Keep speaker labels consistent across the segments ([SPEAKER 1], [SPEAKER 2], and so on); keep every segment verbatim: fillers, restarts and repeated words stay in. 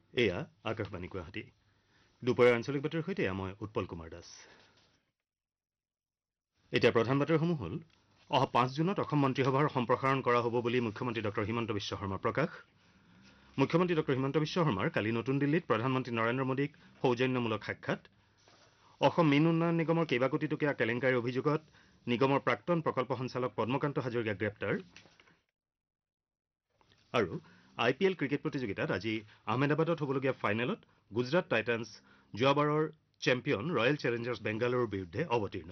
[SPEAKER 1] এয়া আকাশবাণী গুৱাহাটী দুপৰীয়াৰ আঞ্চলিক বাতৰিৰ সৈতে মই উৎপল কুমাৰ দাস। এতিয়া প্ৰধান বাতৰিসমূহ হ'ল অহা পাঁচ জুনত অসম মন্ত্ৰীসভাৰ সম্প্ৰসাৰণ কৰা হ'ব বুলি মুখ্যমন্ত্ৰী ডঃ হিমন্ত বিশ্ব শৰ্মাৰ প্ৰকাশ। মুখ্যমন্ত্ৰী ডঃ হিমন্ত বিশ্ব শৰ্মাৰ কালি নতুন দিল্লীত প্ৰধানমন্ত্ৰী নৰেন্দ্ৰ মোদীক সৌজন্যমূলক সাক্ষাৎ। অসম মীন উন্নয়ন নিগমৰ কেইবা কোটি টকীয়া কেলেংকাৰীৰ অভিযোগত নিগমৰ প্ৰাক্তন প্ৰকল্প সঞ্চালক পদ্মকান্ত হাজৰিকা গ্ৰেপ্তাৰ। আৰু আই পি এল ক্ৰিকেট প্ৰতিযোগিতাত আজি আহমেদাবাদত হ'বলগীয়া ফাইনেলত গুজৰাট টাইটান্ছ যোৱাবাৰৰ চেম্পিয়ন ৰয়েল চেলেঞ্জাৰ্ছ বেংগালুৰুৰ বিৰুদ্ধে অৱতীৰ্ণ।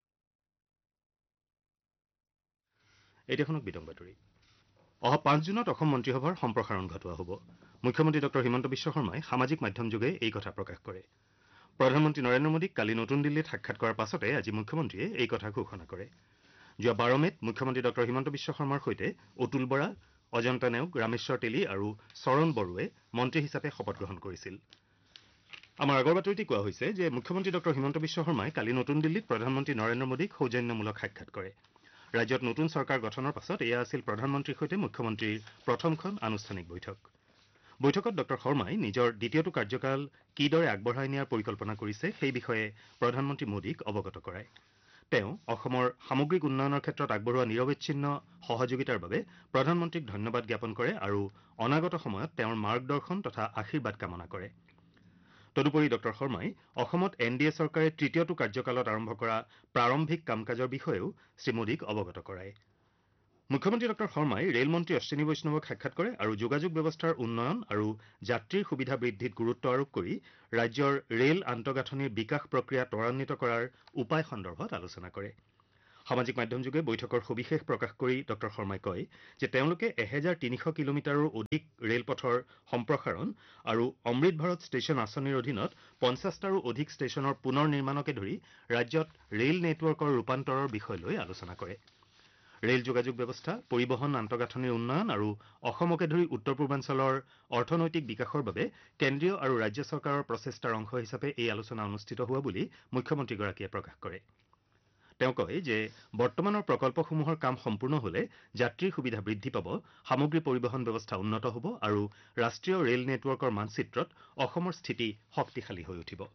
[SPEAKER 1] এতিয়া শুনক বিতং বাতৰি। অহা পাঁচ জুনত অসম মন্ত্ৰীসভাৰ সম্প্ৰসাৰণ ঘটোৱা হ'ব। মুখ্যমন্ত্ৰী ডঃ হিমন্ত বিশ্ব শৰ্মাই সামাজিক মাধ্যমযোগে এই কথা প্ৰকাশ কৰে। প্ৰধানমন্ত্ৰী নৰেন্দ্ৰ মোদীক কালি নতুন দিল্লীত সাক্ষাৎ কৰাৰ পাছতে আজি মুখ্যমন্ত্ৰীয়ে এই কথা ঘোষণা কৰে। যোৱা বাৰ মে'ত মুখ্যমন্ত্ৰী ডঃ হিমন্ত বিশ্ব শৰ্মাৰ সৈতে অতুল বৰা, অজন্তা নেওগ, ৰামেশ্বৰ তেলী আৰু চৰণ বড়োৱে মন্ত্ৰী হিচাপে শপত গ্ৰহণ কৰিছিল। আমাৰ আগৰ বাতৰিতে কোৱা হৈছে যে মুখ্যমন্ত্ৰী ডঃ হিমন্ত বিশ্ব শৰ্মাই কালি নতুন দিল্লীত প্ৰধানমন্ত্ৰী নৰেন্দ্ৰ মোদীক সৌজন্যমূলক সাক্ষাৎ কৰে। ৰাজ্যত নতুন চৰকাৰ গঠনৰ পাছত এয়া আছিল প্ৰধানমন্ত্ৰীৰ সৈতে মুখ্যমন্ত্ৰীৰ প্ৰথমখন আনুষ্ঠানিক বৈঠক। বৈঠকত ডঃ শৰ্মাই নিজৰ দ্বিতীয়টো কাৰ্যকাল কিদৰে আগবঢ়াই নিয়াৰ পৰিকল্পনা কৰিছে সেই বিষয়ে প্ৰধানমন্ত্ৰী মোদীক অৱগত কৰায়। তেওঁ অসমৰ সামগ্ৰিক উন্নয়নৰ ক্ষেত্ৰত আগবঢ়োৱা নিৰৱচ্ছিন্ন সহযোগিতাৰ বাবে প্ৰধানমন্ত্ৰীক ধন্যবাদ জ্ঞাপন কৰে আৰু অনাগত সময়ত তেওঁৰ মাৰ্গদৰ্শন তথা আশীৰ্বাদ কামনা কৰে। তদুপৰি ডঃ শৰ্মাই অসমত এন ডি এ চৰকাৰে তৃতীয়টো কাৰ্যকালত আৰম্ভ কৰা প্ৰাৰম্ভিক কাম কাজৰ বিষয়েও শ্ৰীমোদীক অৱগত কৰায়। মুখ্যমন্ত্ৰী ডঃ শৰ্মাই ৰেলমন্ত্ৰী অশ্বিনী বৈষ্ণৱক সাক্ষাৎ কৰে আৰু যোগাযোগ ব্যৱস্থাৰ উন্নয়ন আৰু যাত্ৰীৰ সুবিধা বৃদ্ধিত গুৰুত্ব আৰোপ কৰি ৰাজ্যৰ ৰেল আন্তঃগাঁথনিৰ বিকাশ প্ৰক্ৰিয়া ত্বৰান্বিত কৰাৰ উপায় সন্দৰ্ভত আলোচনা কৰে। সামাজিক মাধ্যমযোগে বৈঠকৰ সবিশেষ প্ৰকাশ কৰি ডঃ শৰ্মাই কয় যে তেওঁলোকে এহেজাৰ তিনিশ কিলোমিটাৰৰ অধিক ৰেলপথৰ সম্প্ৰসাৰণ আৰু অমৃত ভাৰত ষ্টেচন আঁচনিৰ অধীনত পঞ্চাছটাৰো অধিক ষ্টেচনৰ পুনৰ নিৰ্মাণকে ধৰি ৰাজ্যত ৰেল নেটৱৰ্কৰ ৰূপান্তৰৰ বিষয় লৈ আলোচনা কৰে। ৰেল যোগাযোগ ব্যৱস্থা, পৰিবহণ আন্তঃগাঁথনিৰ উন্নয়ন আৰু অসমকে ধৰি উত্তৰ পূৰ্বাঞ্চলৰ অৰ্থনৈতিক বিকাশৰ বাবে কেন্দ্ৰীয় আৰু ৰাজ্য চৰকাৰৰ প্ৰচেষ্টাৰ অংশ হিচাপে এই আলোচনা অনুষ্ঠিত হোৱা বুলি মুখ্যমন্ত্ৰীগৰাকীয়ে প্ৰকাশ কৰে। তেওঁ কয় যে বৰ্তমানৰ প্ৰকল্পসমূহৰ কাম সম্পূৰ্ণ হ'লে যাত্ৰীৰ সুবিধা বৃদ্ধি পাব, সামগ্ৰী পৰিবহণ ব্যৱস্থা উন্নত হ'ব আৰু ৰাষ্ট্ৰীয় ৰেল নেটৱৰ্কৰ মানচিত্ৰত অসমৰ স্থিতি শক্তিশালী হৈ উঠিব।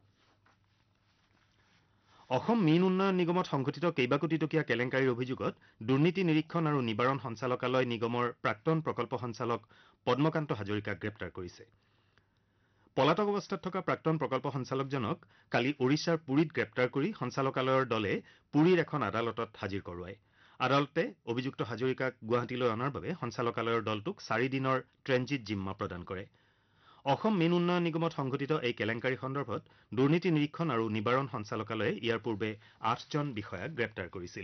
[SPEAKER 1] অসম মীন উন্নয়ন নিগমত সংঘটিত কেইবা কোটি টকীয়া কেলেংকাৰীৰ অভিযোগত দুৰ্নীতি নিৰীক্ষণ আৰু নিবাৰণ সঞ্চালকালয় নিগমৰ প্ৰাক্তন প্ৰকল্প সঞ্চালক পদ্মকান্ত হাজৰিকাক গ্ৰেপ্তাৰ কৰিছে। পলাতক অৱস্থাত থকা প্ৰাক্তন প্ৰকল্প সঞ্চালকজনক কালি ওড়িশাৰ পুৰীত গ্ৰেপ্তাৰ কৰি সঞ্চালকালয়ৰ দলে পুৰীৰ এখন আদালতত হাজিৰ কৰোৱায়। আদালতে অভিযুক্ত হাজৰিকাক গুৱাহাটীলৈ অনাৰ বাবে সঞ্চালকালয়ৰ দলটোক চাৰি দিনৰ ট্ৰেনজিট জিম্মা প্ৰদান কৰে। অসম মীন উন্নয়ন নিগমত সংঘটিত এই কেলেংকাৰী সন্দৰ্ভত দুৰ্নীতি নিৰীক্ষণ আৰু নিবাৰণ সঞ্চালকালয়ে ইয়াৰ পূৰ্বে আঠজন বিষয়াক গ্ৰেপ্তাৰ কৰিছিল।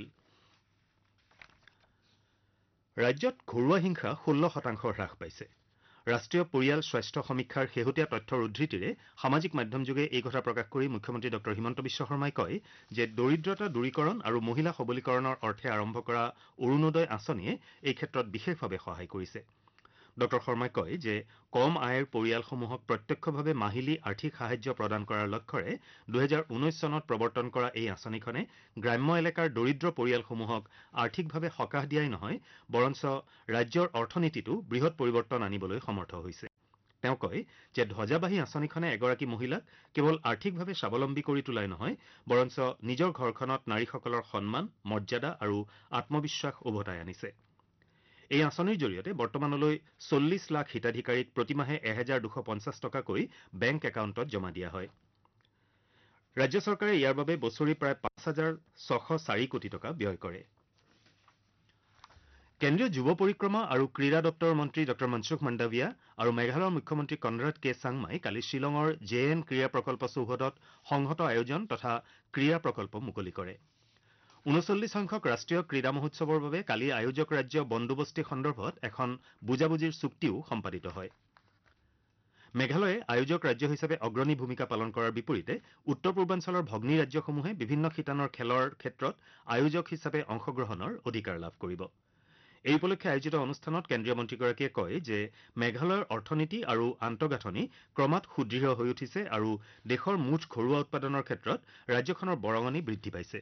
[SPEAKER 1] ৰাজ্যত ঘৰুৱা হিংসা ষোল্ল শতাংশ হ্ৰাস পাইছে। ৰাষ্ট্ৰীয় পৰিয়াল স্বাস্থ্য সমীক্ষাৰ শেহতীয়া তথ্যৰ উদ্ধৃতিৰে সামাজিক মাধ্যমযোগে এই কথা প্ৰকাশ কৰি মুখ্যমন্ত্ৰী ডঃ হিমন্ত বিশ্ব শৰ্মাই কয় যে দৰিদ্ৰতা দূৰীকৰণ আৰু মহিলা সবলীকৰণৰ অৰ্থে আৰম্ভ কৰা অৰুণোদয় আঁচনিয়ে এই ক্ষেত্ৰত বিশেষভাৱে সহায় কৰিছে। ডঃ শৰ্মাই কয় যে কম আয়ৰ পৰিয়ালসমূহক প্ৰত্যক্ষভাৱে মাহিলী আৰ্থিক সাহায্য প্ৰদান কৰাৰ লক্ষ্যৰে দুহেজাৰ ঊনৈশ চনত প্ৰৱৰ্তন কৰা এই আঁচনিখনে গ্ৰাম্য এলেকাৰ দৰিদ্ৰ পৰিয়ালসমূহক আৰ্থিকভাৱে সকাহ দিয়াই নহয়, বৰঞ্চ ৰাজ্যৰ অৰ্থনীতিতো বৃহৎ পৰিৱৰ্তন আনিবলৈ সমৰ্থ হৈছে। তেওঁ কয় যে ধ্বজাবাহী আঁচনিখনে এগৰাকী মহিলাক কেৱল আৰ্থিকভাৱে স্বাৱলম্বী কৰি তোলাই নহয়, বৰঞ্চ নিজৰ ঘৰখনত নাৰীসকলৰ সন্মান, মৰ্যাদা আৰু আত্মবিশ্বাস উভতাই আনিছে। এই আঁচনিৰ জৰিয়তে বৰ্তমানলৈ চল্লিছ লাখ হিতাধিকাৰীক প্ৰতিমাহে এহেজাৰ দুশ পঞ্চাছ টকাকৈ বেংক একাউণ্টত জমা দিয়া হয়। ৰাজ্য চৰকাৰে ইয়াৰ বাবে বছৰি প্ৰায় পাঁচ হাজাৰ ছশ চাৰি কোটি টকা ব্যয় কৰে। কেন্দ্ৰীয় যুৱ পৰিক্ৰমা আৰু ক্ৰীড়া দপ্তৰৰ মন্ত্ৰী ডঃ মনসুখ মাণ্ডাভিয়া আৰু মেঘালয়ৰ মুখ্যমন্ত্ৰী কনৰাড কে চাংমাই কালি শ্বিলঙৰ জে এন ক্ৰীড়া প্ৰকল্প চৌহদত সংহত আয়োজন তথা ক্ৰীড়া প্ৰকল্প মুকলি কৰে। ঊনচল্লিছ সংখ্যক ৰাষ্ট্ৰীয় ক্ৰীড়া মহোৎসৱৰ বাবে কালি আয়োজক ৰাজ্য বন্দোবস্তি সন্দৰ্ভত এখন বুজাবুজিৰ চুক্তিও সম্পাদিত হয়। মেঘালয়ে আয়োজক ৰাজ্য হিচাপে অগ্ৰণী ভূমিকা পালন কৰাৰ বিপৰীতে উত্তৰ পূৰ্বাঞ্চলৰ ভগ্নী ৰাজ্যসমূহে বিভিন্ন শিতানৰ খেলৰ ক্ষেত্ৰত আয়োজক হিচাপে অংশগ্ৰহণৰ অধিকাৰ লাভ কৰিব। এই উপলক্ষে আয়োজিত অনুষ্ঠানত কেন্দ্ৰীয় মন্ত্ৰীগৰাকীয়ে কয় যে মেঘালয়ৰ অৰ্থনীতি আৰু আন্তঃগাঁথনি ক্ৰমাৎ সুদৃঢ় হৈ উঠিছে আৰু দেশৰ মুঠ ঘৰুৱা উৎপাদনৰ ক্ষেত্ৰত ৰাজ্যখনৰ বৰঙণি বৃদ্ধি পাইছে।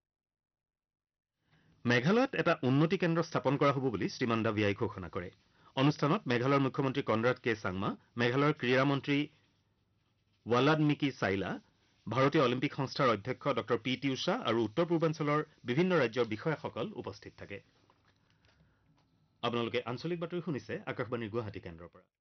[SPEAKER 1] মেঘালয়ত এটা উন্নতি কেন্দ্ৰ স্থাপন কৰা হ'ব বুলি শ্ৰী মাণ্ডাভিয়াই ঘোষণা কৰে। অনুষ্ঠানত মেঘালয়ৰ মুখ্যমন্ত্ৰী কনৰাড কে চাংমা, মেঘালয়ৰ ক্ৰীড়া মন্ত্ৰী ৱালাডমিকি চাইলা, ভাৰতীয় অলিম্পিক সংস্থাৰ অধ্যক্ষ ডঃ পি টি উষা আৰু উত্তৰ পূৰ্বাঞ্চলৰ বিভিন্ন ৰাজ্যৰ বিষয়াসকল উপস্থিত থাকে। আপোনালোকে আঞ্চলিক বাতৰি শুনিছে আকাশবাণীৰ গুৱাহাটী কেন্দ্ৰৰ পৰা।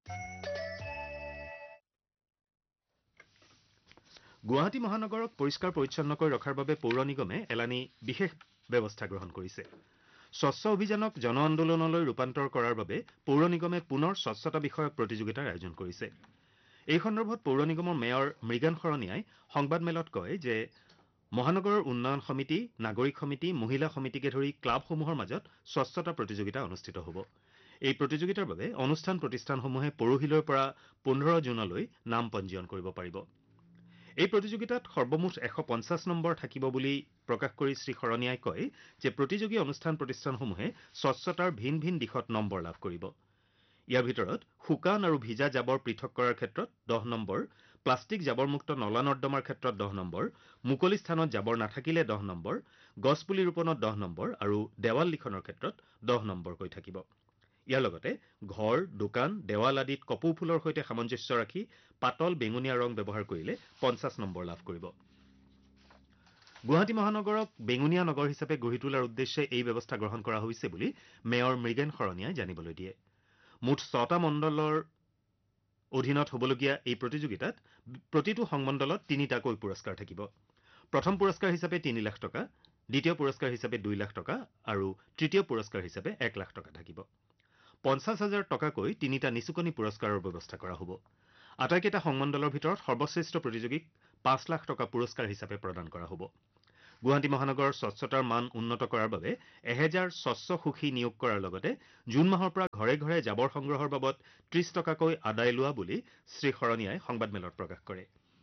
[SPEAKER 1] গুৱাহাটী মহানগৰক পৰিষ্কাৰ পৰিচ্ছন্ন কৰি ৰখাৰ বাবে পৌৰ নিগমে এলানি বিশেষ ব্যৱস্থা গ্ৰহণ কৰিছে। স্বচ্ছ অভিযানক জন আন্দোলনলৈ ৰূপান্তৰ কৰাৰ বাবে পৌৰ নিগমে পুনৰ স্বচ্ছতা বিষয়ক প্ৰতিযোগিতাৰ আয়োজন কৰিছে। এই সন্দৰ্ভত পৌৰ নিগমৰ মেয়ৰ মৃগান শৰণীয়াই সংবাদমেলত কয় যে মহানগৰৰ উন্নয়ন সমিতি, নাগৰিক সমিতি, মহিলা সমিতিকে ধৰি ক্লাবসমূহৰ মাজত স্বচ্ছতা প্ৰতিযোগিতা অনুষ্ঠিত হ'ব। এই প্ৰতিযোগিতাৰ বাবে অনুষ্ঠান প্ৰতিষ্ঠানসমূহে পৰহিলৈৰ পৰা পোন্ধৰ জুনলৈ নাম পঞ্জীয়ন কৰিব পাৰিব। এই প্ৰতিযোগিতাত সৰ্বমুঠ এশ পঞ্চাছ নম্বৰ থাকিব বুলি প্ৰকাশ কৰি শ্ৰীশৰণীয়াই কয় যে প্ৰতিযোগী অনুষ্ঠান প্ৰতিষ্ঠানসমূহে স্বচ্ছতাৰ ভিন ভিন দিশত নম্বৰ লাভ কৰিব। ইয়াৰ ভিতৰত শুকান আৰু ভিজা জাবৰ পৃথক কৰাৰ ক্ষেত্ৰত দহ নম্বৰ, প্লাষ্টিক জাবৰমুক্ত নলা নৰ্দমাৰ ক্ষেত্ৰত দহ নম্বৰ, মুকলি স্থানত জাবৰ নাথাকিলে দহ নম্বৰ, গছপুলি ৰোপণত দহ নম্বৰ আৰু দেৱাল লিখনৰ ক্ষেত্ৰত দহ নম্বৰকৈ থাকিব। ইয়াৰ লগতে ঘৰ, দোকান, দেৱাল আদিত কপৌ ফুলৰ সৈতে সামঞ্জস্য ৰাখি পাতল বেঙুনীয়া ৰং ব্যৱহাৰ কৰিলে পঞ্চাছ নম্বৰ লাভ কৰিব। গুৱাহাটী মহানগৰক বেঙুনীয়া নগৰ হিচাপে গঢ়ি তোলাৰ উদ্দেশ্যে এই ব্যৱস্থা গ্ৰহণ কৰা হৈছে বুলি মেয়ৰ মৃগেন শৰণীয়াই জানিবলৈ দিয়ে। মুঠ ছটা মণ্ডলৰ অধীনত হ'বলগীয়া এই প্ৰতিযোগিতাত প্ৰতিটো সংমণ্ডলত তিনিটাকৈ পুৰস্কাৰ থাকিব। প্ৰথম পুৰস্কাৰ হিচাপে তিনি লাখ টকা, দ্বিতীয় পুৰস্কাৰ হিচাপে দুই লাখ টকা আৰু তৃতীয় পুৰস্কাৰ হিচাপে এক লাখ টকা থাকিব। পঞ্চাছ হাজাৰ টকাকৈ তিনিটা নিচুকনি পুৰস্কাৰৰ ব্যৱস্থা কৰা হ'ব। আটাইকেইটা সংমণ্ডলৰ ভিতৰত সৰ্বশ্ৰেষ্ঠ প্ৰতিযোগীক পাঁচ লাখ টকা পুৰস্কাৰ হিচাপে প্ৰদান কৰা হ'ব। গুৱাহাটী মহানগৰৰ স্বচ্ছতাৰ মান উন্নত কৰাৰ বাবে এহেজাৰ স্বচ্ছ সুখী নিয়োগ কৰাৰ লগতে জুন মাহৰ পৰা ঘৰে ঘৰে জাবৰ সংগ্ৰহৰ বাবদ ত্ৰিছ টকাকৈ আদায় লোৱা বুলি শ্ৰীশৰণীয়াই সংবাদমেলত প্ৰকাশ কৰে।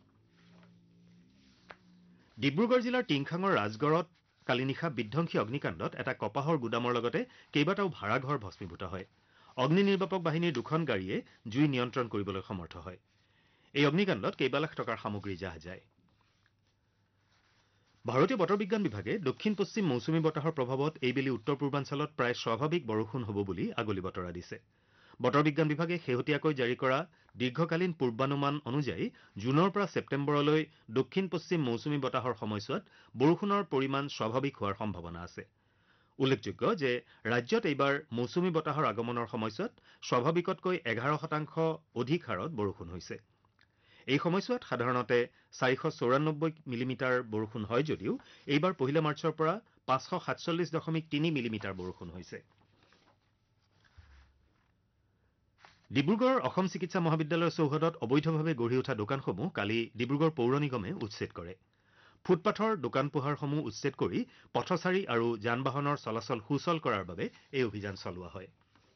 [SPEAKER 1] ডিব্ৰুগড় জিলাৰ টিংখাঙৰ ৰাজগড়ত কালি নিশা বিধ্বংসী অগ্নিকাণ্ডত এটা কপাহৰ গুদামৰ লগতে কেইবাটাও ভাড়াঘৰ ভস্মীভূত হয়। অগ্নি নিৰ্বাপক বাহিনীৰ দুখন গাড়ীয়ে জুই নিয়ন্ত্ৰণ কৰিবলৈ সমৰ্থ হয়। এই অগ্নিকাণ্ডত কেইবা লাখ টকাৰ সামগ্ৰী জাহ যায়। ভাৰতীয় বতৰ বিজ্ঞান বিভাগে দক্ষিণ পশ্চিম মৌচুমী বতাহৰ প্ৰভাৱত এইবেলি উত্তৰ পূৰ্বাঞ্চলত প্ৰায় স্বাভাৱিক বৰষুণ হ'ব বুলি আগলি বতৰা দিছে। বতৰ বিজ্ঞান বিভাগে শেহতীয়াকৈ জাৰি কৰা দীৰ্ঘকালীন পূৰ্বানুমান অনুযায়ী জুনৰ পৰা ছেপ্টেম্বৰলৈ দক্ষিণ পশ্চিম মৌচুমী বতাহৰ সময়ছোৱাত বৰষুণৰ পৰিমাণ স্বাভাৱিক হোৱাৰ সম্ভাৱনা আছে। উল্লেখযোগ্য যে ৰাজ্যত এইবাৰ মৌচুমী বতাহৰ আগমনৰ সময়ছোৱাত স্বাভাৱিকতকৈ এঘাৰ শতাংশ অধিক হাৰত বৰষুণ হৈছে। এই সময়ছোৱাত সাধাৰণতে চাৰিশ চৌৰান্নব্বৈ মিলিমিটাৰ বৰষুণ হয় যদিও এইবাৰ পহিলা মাৰ্চৰ পৰা পাঁচশ সাতচল্লিছ দশমিক তিনি মিলিমিটাৰ বৰষুণ হৈছে। ডিব্ৰুগড়ৰ অসম চিকিৎসা মহাবিদ্যালয়ৰ চৌহদত অবৈধভাৱে গঢ়ি উঠা দোকানসমূহ কালি ডিব্ৰুগড় পৌৰ নিগমে উচ্ছেদ কৰে। ফুটপাথৰ দোকান পোহাৰসমূহ উচ্ছেদ কৰি পথচাৰী আৰু যান বাহনৰ চলাচল সুচল কৰাৰ বাবে এই অভিযান চলোৱা হয়।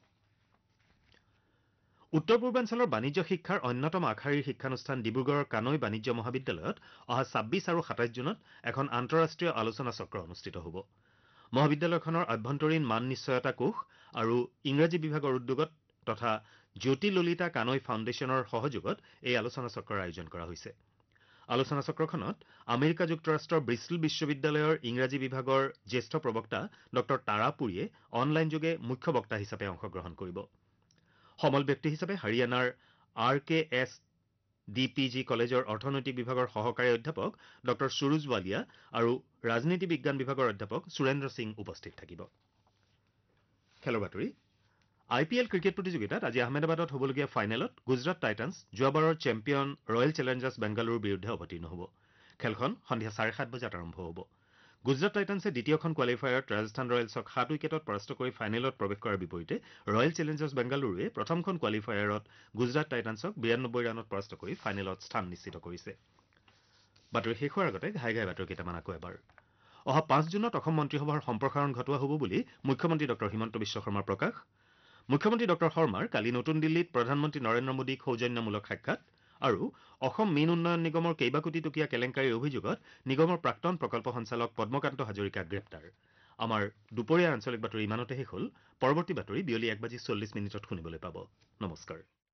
[SPEAKER 1] উত্তৰ পূৰ্বাঞ্চলৰ বাণিজ্য শিক্ষাৰ অন্যতম আগশাৰীৰ শিক্ষানুষ্ঠান ডিব্ৰুগড়ৰ কানৈ বাণিজ্য মহাবিদ্যালয়ত অহা ছাব্বিছ আৰু সাতাইছ জুনত এখন আন্তঃৰাষ্ট্ৰীয় আলোচনা চক্ৰ অনুষ্ঠিত হ'ব। মহাবিদ্যালয়খনৰ আভ্যন্তৰীণ মান নিশ্চয়তা কোষ আৰু ইংৰাজী বিভাগৰ উদ্যোগত তথা জ্যোতি ললিতা কানৈ ফাউণ্ডেশ্যনৰ সহযোগত এই আলোচনা চক্ৰৰ আয়োজন কৰা হৈছে। আলোচনা চক্ৰখনত আমেৰিকা যুক্তৰাষ্ট্ৰৰ ব্ৰিষ্টল বিশ্ববিদ্যালয়ৰ ইংৰাজী বিভাগৰ জ্যেষ্ঠ প্ৰবক্তা ডঃ তাৰা পুৰীয়ে অনলাইনযোগে মুখ্য বক্তা হিচাপে অংশগ্ৰহণ কৰিব। সমল ব্যক্তি হিচাপে হাৰিয়ানাৰ আৰ কে এছ ডি পি জি কলেজৰ অৰ্থনৈতিক বিভাগৰ সহকাৰী অধ্যাপক ডঃ সুৰুজ ৱালিয়া আৰু ৰাজনীতি বিজ্ঞান বিভাগৰ অধ্যাপক সুৰেন্দ্ৰ সিং উপস্থিত থাকিব। খেলৰ বাতৰি আই পি এল ক্ৰিকেট প্ৰতিযোগিতাত আজি আহমেদাবাদত হ'বলগীয়া ফাইনেলত গুজৰাট টাইটান্ছ যোৱাবাৰৰ চেম্পিয়ন ৰয়েল চেলেঞ্জাৰ্ছ বেংগালুৰুৰ বিৰুদ্ধে অৱতীৰ্ণ হ'ব। খেলখন সন্ধিয়া চাৰে সাত বজাত আৰম্ভ হ'ব। গুজৰাট টাইটান্ছে দ্বিতীয়খন কোৱালিফায়াৰত ৰাজস্থান ৰয়েলছক সাত উইকেটত পৰাস্ত কৰি ফাইনেলত প্ৰৱেশ কৰাৰ বিপৰীতে ৰয়েল চেলেঞ্জাৰ্ছ বেংগালুৰুৱে প্ৰথমখন কোৱালিফায়াৰত গুজৰাট টাইটান্ছক বিৰান্নব্বৈ ৰানত পৰাস্ত কৰি ফাইনেলত স্থান নিশ্চিত কৰিছে। বাতৰি শেষ হোৱাৰ আগতে ঘাই ঘাই বাতৰি কেইটামান আকৌ এবাৰ। অহা পাঁচ জুনত অসম মন্ত্ৰীসভাৰ সম্প্ৰসাৰণ ঘটোৱা হ'ব বুলি মুখ্যমন্ত্ৰী ডঃ হিমন্ত বিশ্ব শৰ্মাৰ প্ৰকাশ। মুখ্যমন্ত্ৰী ডঃ শৰ্মাৰ কালি নতুন দিল্লীত প্ৰধানমন্ত্ৰী নৰেন্দ্ৰ মোদীক সৌজন্যমূলক সাক্ষাৎ আৰু অসম মীন উন্নয়ন নিগমৰ কেইবা কোটি টকীয়া কেলেংকাৰীৰ অভিযোগত নিগমৰ প্ৰাক্তন প্ৰকল্প সঞ্চালক পদ্মকান্ত হাজৰিকা গ্ৰেপ্তাৰ। আমাৰ দুপৰীয়াৰ আঞ্চলিক বাতৰি ইমানতে শেষ হ'ল। পৰৱৰ্তী বাতৰি বিয়লি এক বাজি চল্লিছ মিনিটত শুনিবলৈ পাব। নমস্কাৰ।